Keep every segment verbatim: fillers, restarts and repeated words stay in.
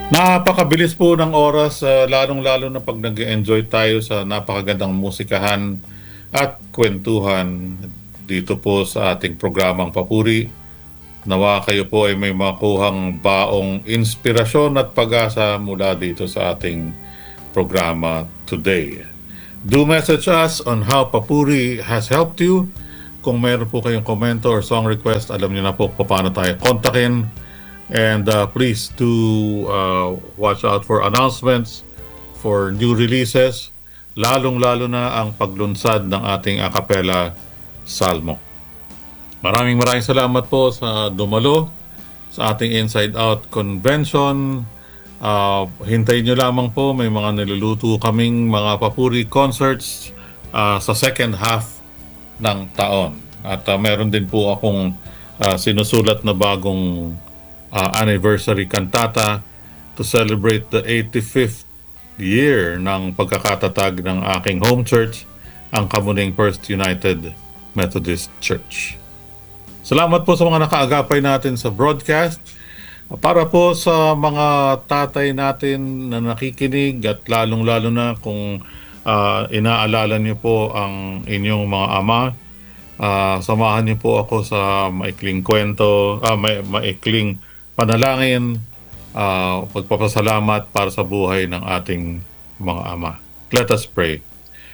Napakabilis po ng oras, ah, lalong-lalo na pag nag-e-enjoy tayo sa napakagandang musikahan at kwentuhan dito po sa ating programang Papuri. Nawa kayo po ay may makuhang baong inspirasyon at pag-asa mula dito sa ating programa today. Do message us on how Papuri has helped you. Kung meron po kayong komento or song request, alam niyo na po kung paano tayo kontakin. And uh, please do uh, watch out for announcements for new releases, lalong-lalo na ang paglunsad ng ating a cappella salmo. Maraming maraming salamat po sa dumalo sa ating Inside Out Convention. Uh, hintayin nyo lamang po, may mga niluluto kaming mga papuri concerts uh, sa second half ng taon. At uh, meron din po akong uh, sinusulat na bagong uh, anniversary cantata to celebrate the eighty-fifth year ng pagkakatatag ng aking home church, ang Kamuning First United Methodist Church. Salamat po sa mga nakaagapay natin sa broadcast. Para po sa mga tatay natin na nakikinig at lalong-lalo na kung uh, inaalala niyo po ang inyong mga ama, uh, samahan niyo po ako sa maikling kwento, uh, ma- maikling panalangin, uh, pagpapasalamat para sa buhay ng ating mga ama. Let us pray.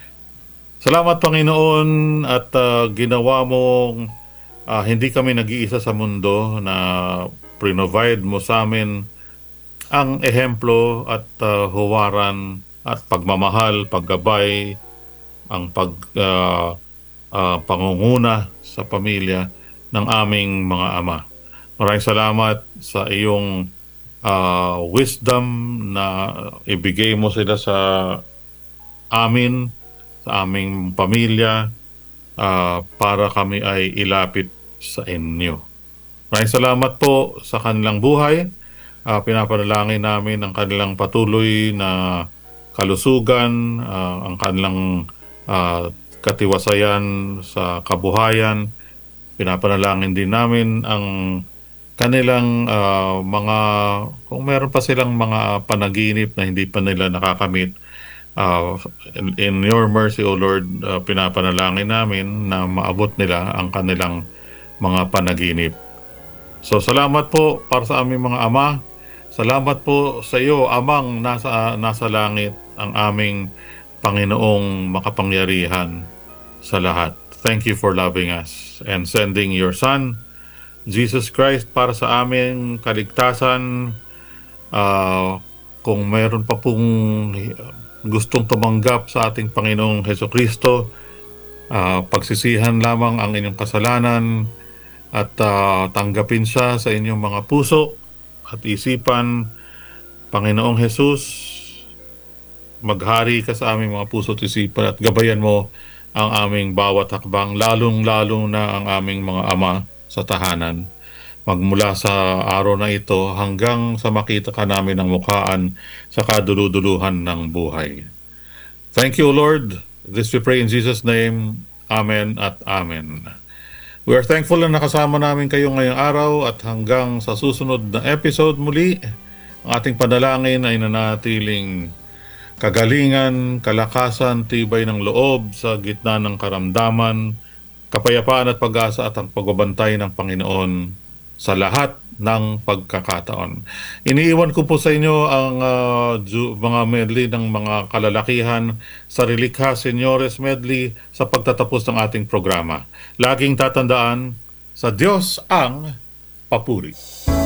Salamat Panginoon at uh, ginawa mong uh, hindi kami nag-iisa sa mundo, na provide mo sa amin ang ehemplo at uh, huwaran at pagmamahal, paggabay, ang pag uh, uh, pangunguna sa pamilya ng aming mga ama. Maraming salamat sa iyong uh, wisdom na ibigay mo sila sa amin, sa aming pamilya, uh, para kami ay ilapit sa inyo. Maraming salamat po sa kanilang buhay. Uh, pinapanalangin namin ang kanilang patuloy na kalusugan, uh, ang kanilang uh, katiwasayan sa kabuhayan. Pinapanalangin din namin ang kanilang uh, mga, kung meron pa silang mga panaginip na hindi pa nila nakakamit, uh, in, in your mercy, O Lord, uh, pinapanalangin namin na maabot nila ang kanilang mga panaginip. So salamat po para sa aming mga ama. Salamat po sa iyo, Amang nasa, nasa langit, ang aming Panginoong makapangyarihan sa lahat. Thank you for loving us and sending your Son, Jesus Christ, para sa aming kaligtasan. Uh, kung mayroon pa pong gustong tumanggap sa ating Panginoong Hesus Kristo, uh, pagsisihan lamang ang inyong kasalanan at uh, tanggapin siya sa inyong mga puso at isipan. Panginoong Hesus, maghari ka sa aming mga puso at isipan at gabayan mo ang aming bawat hakbang, lalong-lalo na ang aming mga ama sa tahanan. Magmula sa araw na ito hanggang sa makita ka namin ng mukhaan sa kaduluduluhan ng buhay. Thank you, Lord. This we pray in Jesus' name. Amen at Amen. We are thankful na nakasama namin kayo ngayong araw at hanggang sa susunod na episode muli, ang ating panalangin ay nanatiling kagalingan, kalakasan, tibay ng loob sa gitna ng karamdaman, kapayapaan at pag-asa at ang pagbabantay ng Panginoon sa lahat ng pagkakataon. Iniiwan ko po sa inyo ang uh, ju- mga medley ng mga kalalakihan sa Relikha Senyores Medley sa pagtatapos ng ating programa. Laging tatandaan, sa Diyos ang papuri.